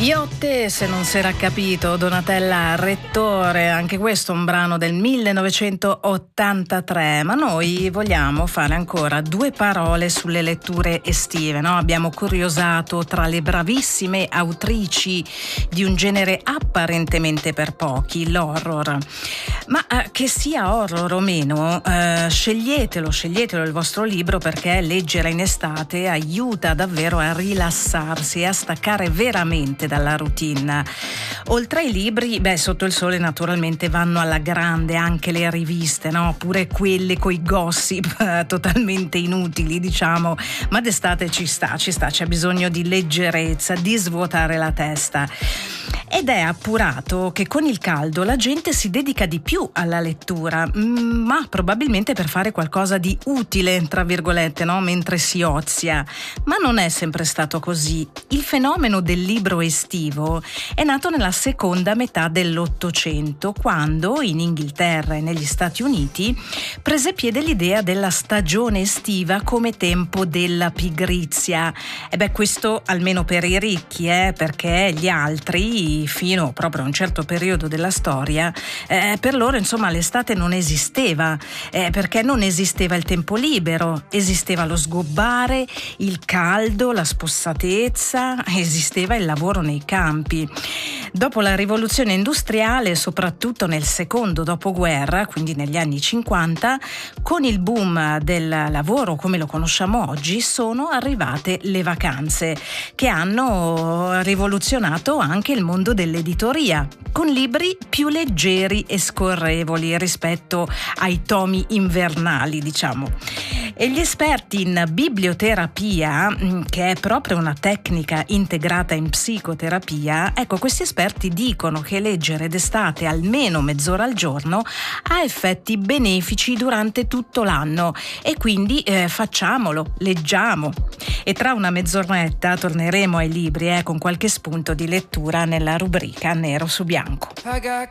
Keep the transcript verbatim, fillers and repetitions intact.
Io te, se non si era capito, Donatella Rettore, anche questo un brano del millenovecentottantatré, ma noi vogliamo fare ancora due parole sulle letture estive, no? Abbiamo curiosato tra le bravissime autrici di un genere apparentemente per pochi, l'horror. Ma eh, che sia horror o meno, eh, sceglietelo, sceglietelo il vostro libro, perché leggere in estate aiuta davvero a rilassarsi e a staccare veramente dalla routine. Oltre ai libri, beh, sotto il sole naturalmente vanno alla grande anche le riviste, no? Pure quelle coi gossip eh, totalmente inutili, diciamo, ma d'estate ci sta, ci sta, c'è bisogno di leggerezza, di svuotare la testa. Ed è appurato che con il caldo la gente si dedica di più alla lettura, ma probabilmente per fare qualcosa di utile, tra virgolette, no? Mentre si ozia. Ma non è sempre stato così. Il fenomeno del libro estivo è nato nella seconda metà dell'Ottocento, quando in Inghilterra e negli Stati Uniti prese piede l'idea della stagione estiva come tempo della pigrizia. E beh, questo almeno per i ricchi, eh, perché gli altri, fino proprio a un certo periodo della storia, eh, per loro insomma l'estate non esisteva, eh, perché non esisteva il tempo libero, esisteva lo sgobbare, il caldo, la spossatezza, esisteva il lavoro nei campi. Dopo la rivoluzione industriale, soprattutto nel secondo dopoguerra, quindi negli anni cinquanta, con il boom del lavoro come lo conosciamo oggi, sono arrivate le vacanze, che hanno rivoluzionato anche il mondo dell'editoria, con libri più leggeri e scorrevoli rispetto ai tomi invernali, diciamo. E gli esperti in biblioterapia, che è proprio una tecnica integrata in psicoterapia, ecco, questi esperti dicono che leggere d'estate almeno mezz'ora al giorno ha effetti benefici durante tutto l'anno, e quindi eh, facciamolo, leggiamo. E tra una mezz'oretta torneremo ai libri eh, con qualche spunto di lettura nella rubrica Nero su Bianco. I got